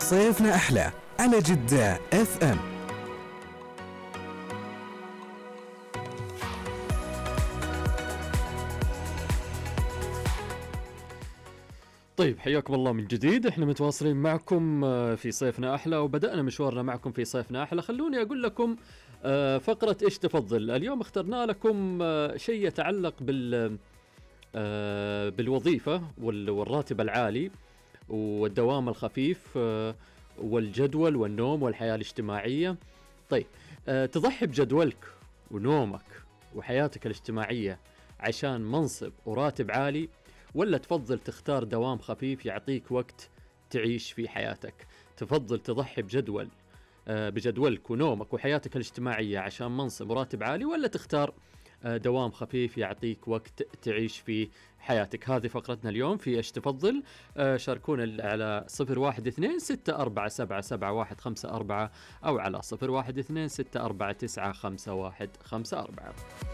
صيفنا أحلى على جدة اف ام. طيب حياكم الله من جديد. احنا متواصلين معكم في صيفنا أحلى، وبدأنا مشوارنا معكم في صيفنا أحلى. خلوني أقول لكم فقرة إيش تفضل. اليوم اخترنا لكم شيء يتعلق بالوظيفة والراتب العالي والدوام الخفيف والجدول والنوم والحياة الاجتماعية. طيب تضحي بجدولك ونومك وحياتك الاجتماعية عشان منصب وراتب عالي، ولا تفضل تختار دوام خفيف يعطيك وقت تعيش في حياتك؟ تفضل تضحي بجدولك ونومك وحياتك الاجتماعية عشان منصب وراتب عالي، ولا تختار دوام خفيف يعطيك وقت تعيش في حياتك؟ هذه فقرتنا اليوم في ايش تفضل. شاركونا على 0126477154 أو على 0126495154.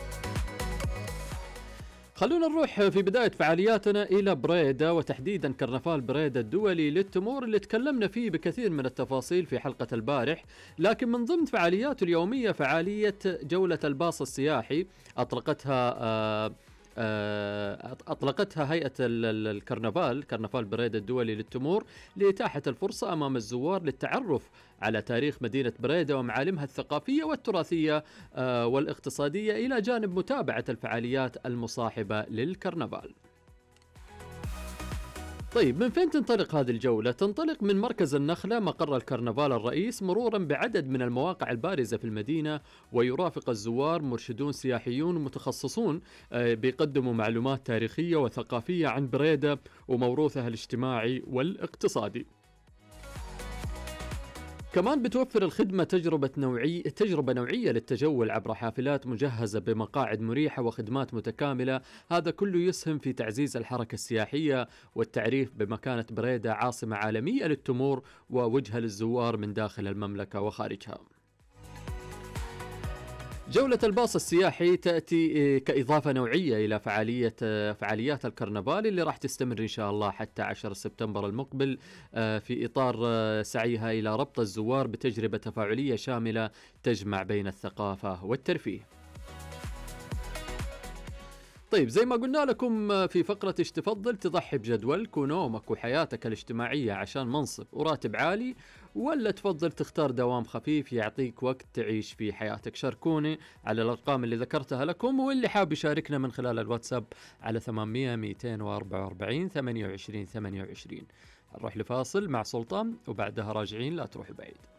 خلونا نروح في بداية فعالياتنا إلى بريدة، وتحديدا كرنفال بريدة الدولي للتمور اللي تكلمنا فيه بكثير من التفاصيل في حلقة البارح. لكن من ضمن فعالياته اليومية فعالية جولة الباص السياحي أطلقتها هيئة كرنفال بريدة الدولي للتمور لإتاحة الفرصة أمام الزوار للتعرف على تاريخ مدينة بريدة ومعالمها الثقافية والتراثية والاقتصادية، إلى جانب متابعة الفعاليات المصاحبة للكرنفال. طيب من فين تنطلق هذه الجولة؟ تنطلق من مركز النخلة مقر الكرنفال الرئيس، مرورا بعدد من المواقع البارزة في المدينة، ويرافق الزوار مرشدون سياحيون متخصصون بيقدموا معلومات تاريخية وثقافية عن بريدة وموروثها الاجتماعي والاقتصادي. كمان بتوفر الخدمة تجربة نوعية للتجول عبر حافلات مجهزة بمقاعد مريحة وخدمات متكاملة. هذا كله يسهم في تعزيز الحركة السياحية والتعريف بمكانة بريدة عاصمة عالمية للتمور ووجهة للزوار من داخل المملكة وخارجها. جولة الباص السياحي تأتي كإضافة نوعية إلى فعاليات الكرنفال اللي راح تستمر إن شاء الله حتى 10 سبتمبر المقبل، في إطار سعيها إلى ربط الزوار بتجربة تفاعلية شاملة تجمع بين الثقافة والترفيه. طيب زي ما قلنا لكم في فقرة ايش تفضل، تضحي بجدولك ونومك وحياتك الاجتماعية عشان منصب وراتب عالي، ولا تفضل تختار دوام خفيف يعطيك وقت تعيش في حياتك؟ شاركوني على الأرقام اللي ذكرتها لكم، واللي حاب يشاركنا من خلال الواتساب على 800-244-28-28. نروح لفاصل مع سلطان وبعدها راجعين، لا تروح بعيد.